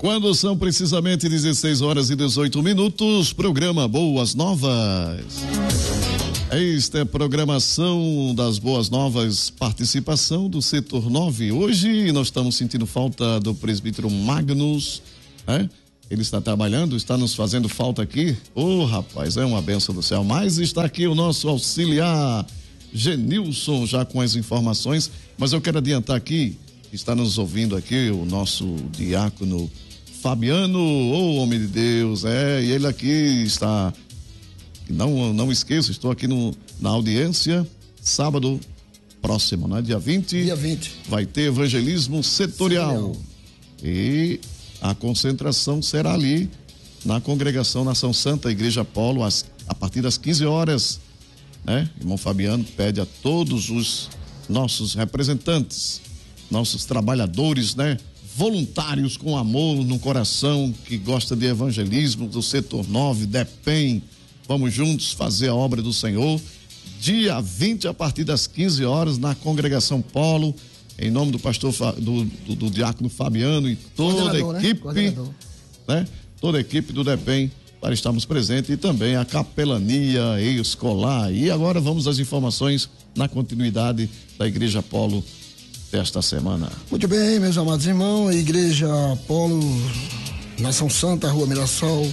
Quando são precisamente 16 horas e 18 minutos, programa Boas Novas. Esta é a programação das Boas Novas, participação do setor 9. Hoje nós estamos sentindo falta do presbítero Magnus, né? Ele está trabalhando, está nos fazendo falta aqui. Rapaz, é uma bênção do céu. Mas está aqui o nosso auxiliar Genilson já com as informações, mas eu quero adiantar aqui, está nos ouvindo aqui o nosso diácono Fabiano, homem de Deus, e ele aqui está, não esqueça, estou aqui na audiência, sábado próximo, né? Dia 20. Dia 20. Vai ter evangelismo setorial. E a concentração será ali na congregação Nação Santa, Igreja Apolo, a partir das 15 horas, né? Irmão Fabiano pede a todos os nossos representantes, nossos trabalhadores, né? Voluntários com amor no coração, que gosta de evangelismo, do setor 9, DEPEN, vamos juntos fazer a obra do Senhor, dia 20 a partir das 15 horas na congregação Polo, em nome do pastor, do diácono Fabiano e toda a equipe, né? Toda a equipe do DEPEN para estarmos presentes e também a capelania escolar. E agora vamos às informações na continuidade da Igreja Polo desta semana. Muito bem, meus amados irmãos, a Igreja Polo, Nação Santa, Rua Mirassol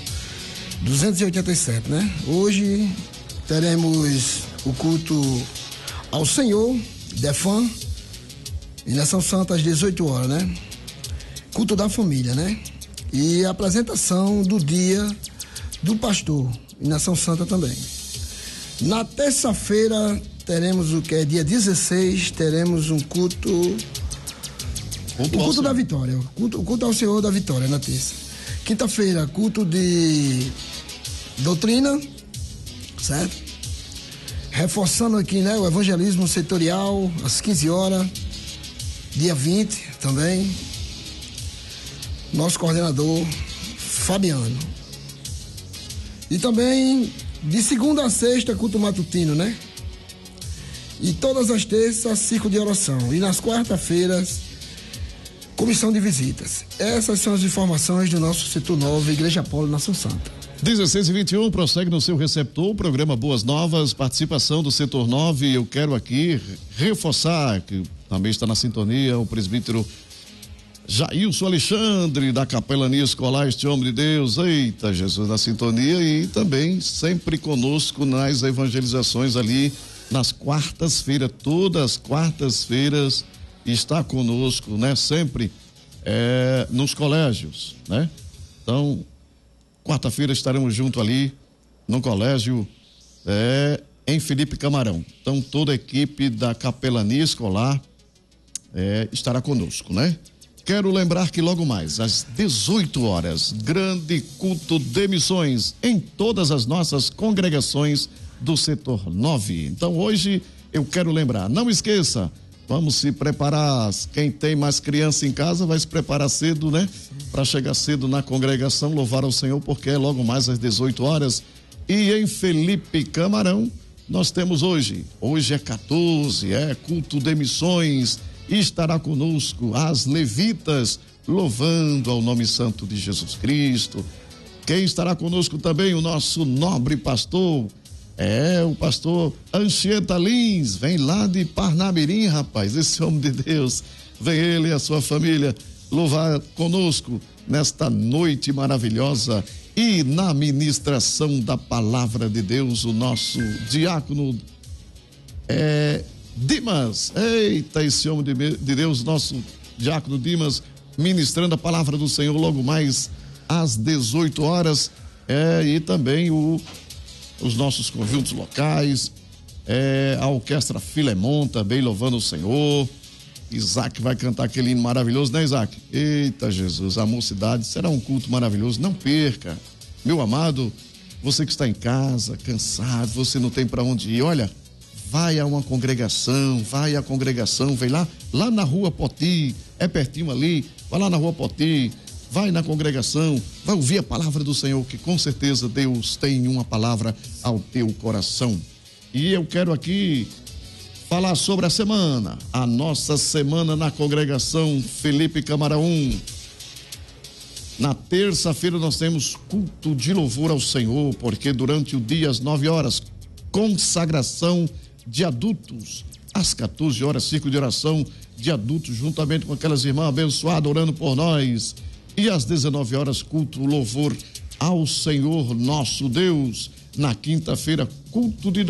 287, né? Hoje teremos o culto ao Senhor, DEFAN, e Nação Santa às 18 horas, né? Culto da família, né? E a apresentação do dia do pastor, e Nação Santa também. Na terça-feira teremos o que é dia 16, teremos um culto da vitória, o culto ao Senhor da vitória na terça. Quinta-feira, culto de doutrina, certo? Reforçando aqui, né, o evangelismo setorial às 15 horas, dia 20 também. Nosso coordenador Fabiano. E também de segunda a sexta, culto matutino, né? E todas as terças, círculo de oração. E nas quarta-feiras, comissão de visitas. Essas são as informações do nosso setor 9, Igreja Polo, Nação Santa. 16h21, prossegue no seu receptor, o programa Boas Novas, participação do setor 9. Eu quero aqui reforçar, que também está na sintonia, o presbítero Jailson Alexandre, da capelania escolar, este homem de Deus, eita Jesus, na sintonia, e também sempre conosco nas evangelizações ali, nas quartas-feiras, todas as quartas-feiras está conosco, né? Sempre nos colégios, né? Então, quarta-feira estaremos junto ali no colégio em Felipe Camarão. Então, toda a equipe da capelania escolar estará conosco, né? Quero lembrar que logo mais, às 18 horas, grande culto de missões em todas as nossas congregações do setor 9. Então hoje eu quero lembrar, não esqueça, vamos se preparar, quem tem mais criança em casa vai se preparar cedo, né? Para chegar cedo na congregação, louvar ao Senhor, porque é logo mais às 18 horas. E em Felipe Camarão, nós temos hoje é 14, culto de missões, e estará conosco as levitas, louvando ao nome santo de Jesus Cristo. Quem estará conosco também, o nosso nobre pastor, o pastor Anchieta Lins, vem lá de Parnamirim, rapaz, esse homem de Deus, vem ele e a sua família louvar conosco nesta noite maravilhosa. E na ministração da palavra de Deus, o nosso diácono Dimas, eita, esse homem de Deus, nosso diácono Dimas, ministrando a palavra do Senhor logo mais às 18 horas, e também os nossos conjuntos locais, a orquestra Filemon também louvando o Senhor. Isaac vai cantar aquele hino maravilhoso, né, Isaac? Eita Jesus, a mocidade, será um culto maravilhoso, não perca. Meu amado, você que está em casa, cansado, você não tem para onde ir, olha, vai a uma congregação, vem lá na Rua Poti, é pertinho ali, vai lá na Rua Poti, vai na congregação, vai ouvir a palavra do Senhor, que com certeza Deus tem uma palavra ao teu coração. E eu quero aqui falar sobre a nossa semana na congregação Felipe Camarão. Na terça-feira nós temos culto de louvor ao Senhor, porque durante o dia às 9 horas, consagração de adultos. Às 14 horas, ciclo de oração de adultos, juntamente com aquelas irmãs abençoadas orando por nós. E às 19 horas, culto, louvor ao Senhor nosso Deus. Na quinta-feira, culto de